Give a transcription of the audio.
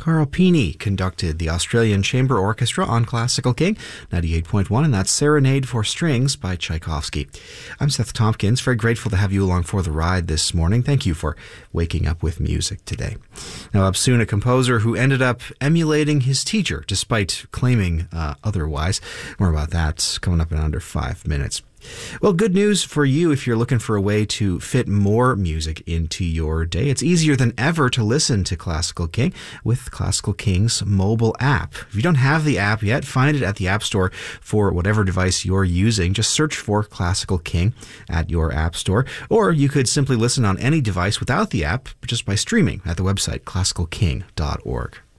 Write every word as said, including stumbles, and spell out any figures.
Carl Pini conducted the Australian Chamber Orchestra on Classical King ninety-eight point one, and that's Serenade for Strings by Tchaikovsky. I'm Seth Tompkins, very grateful to have you along for the ride this morning. Thank you for waking up with music today. Now, up soon, a composer who ended up emulating his teacher despite claiming uh, otherwise. More about that coming up in under five minutes. Well, good news for you if you're looking for a way to fit more music into your day. It's easier than ever to listen to Classical King with Classical King's mobile app. If you don't have the app yet, find it at the App Store for whatever device you're using. Just search for Classical King at your App Store. Or you could simply listen on any device without the app just by streaming at the website classical king dot org.